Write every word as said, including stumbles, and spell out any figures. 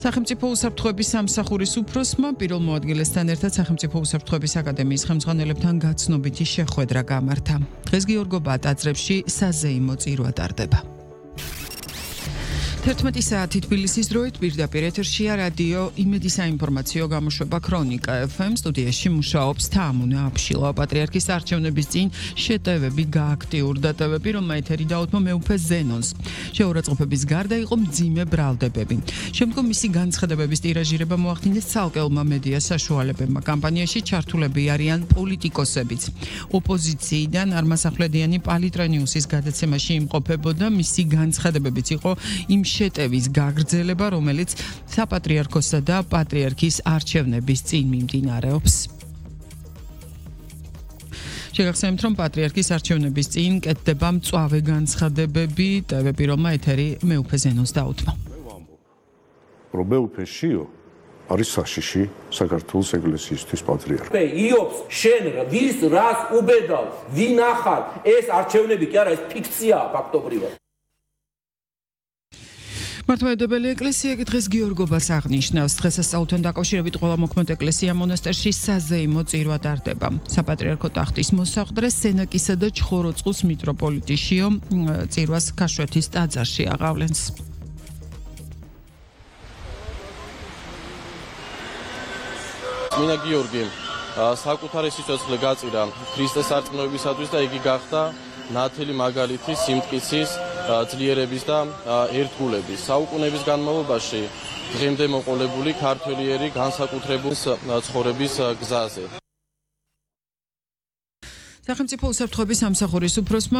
სახელმწიფო უსაფრთხოების სამსახურის უფროსმა პირველ მოადგილესთან ერთად სახელმწიფო უსაფრთხოების აკადემიის ხელმძღვანელებთან გაცნობითი შეხვედრა გამართა. დღეს გიორგობა ტაძრებში საზეიმო წირვა ტარდება. თერთმეტი საათი თბილისის დროით პირდაპირ ეთერშია რადიო იმედი საინფორმაციო გამოშვება ქრონიკა ეფ ემ სტუდიაში მუშაობს თამუნე აფშილავა პატრიარქის არჩევნების წინ შეტევები გააქტიურდა ტევები, რომელმა ეთერი დაუთმო მეუფე ზენონს. შეურაცხყოფების გარდა იყო მძიმე ბრალდებები. შემდგომ მისი განცხადებების ტირაჟირება მოახდინეს ცალკეულმა მედია საშუალებებმა. კამპანიაში ჩართულები არიან პოლიტიკოსებიც. ოპოზიციიდან არმასახვლედიანი პალიტრენიუსის გადაცემაში იმყოფებოდა, მისი განცხადებებიც იყო იმ შეტევის გაგრძელება, რომელიც საპატრიარქოსა და პატრიარქის არჩევნების წინ მიმდინარეობს. შეგახსენებთ, რომ პატრიარქის არჩევნების წინ კეთდება მწვავე განცხადებები, ტევები, რომელმა ეთერი მეუფე ზენონს დაუთმო. რომ მეუფე შიო არის საშიში საქართველოს ეკლესიისთვის პატრიარქი. იობს შენ ვის რას უბედავ, ვინ ახალ, ეს არჩევნები კი არა, ეს ფიქციაა ფაქტობრივად. მართლმადიდებელი ეკლესია კი დღეს გიორგობას აღნიშნავს. დღესასწაულთან დაკავშირებით ყველა მოქმედ ეკლესია მონასტერში საზეიმო წირვა ტარდება. საპატრიარქო ტახტის მოსაყდრე სენაკისა და ჩხოროწყუს მიტროპოლიტი შიო წირვას ქაშვეთის ტაძარში აღავლენს. წმინდა გიორგი საკუთარი სიცოცხლე გაწირა ქრისტეს არწმუნოებისათვის და იგი გახდა ნათელი მაგალითი სიმტკიცის, ძლიერების და ერთგულების. საუკუნეების განმავლობაში დღემდე მოყოლებული ქართველი ერი განსაკუთრებული ცხოვრების გზაზე. სახელმწიფო უსაფრთხოების სამსახურის უფროსმა